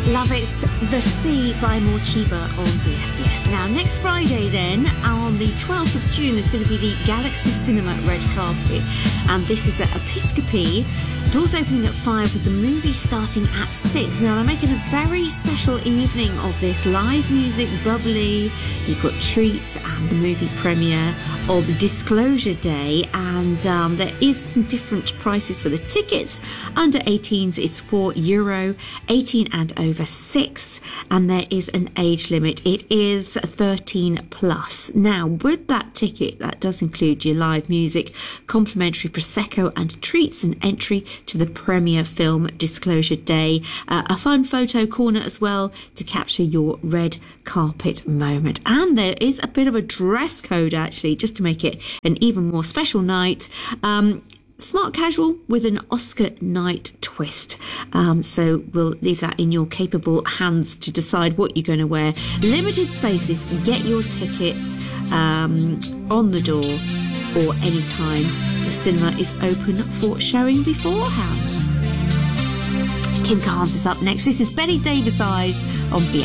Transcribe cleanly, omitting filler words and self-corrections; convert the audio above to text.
Love It's The Sea by Morcheeba on BFBS. Now, next Friday then, on the 12th of June, there's going to be the Galaxy Cinema red carpet. And this is at Episcopi. Doors opening at 5 with the movie starting at 6. Now, they're making a very special evening of this. Live music, bubbly. You've got treats and the movie premiere of Disclosure Day. And there is some different prices for the tickets. Under 18s, it's €4. 18 and over 6, and there is an age limit. It is 13 plus. Now, with that ticket, that does include your live music, complimentary prosecco and treats, and entry to the premiere film Disclosure Day, a fun photo corner as well to capture your red carpet moment. And there is a bit of a dress code actually, just to make it an even more special night. Smart casual with an Oscar night twist. So we'll leave that in your capable hands to decide what you're going to wear. Limited spaces. Get your tickets on the door or anytime the cinema is open for showing beforehand. Kim Carnes is up next. This is Betty Davis Eyes on BFM.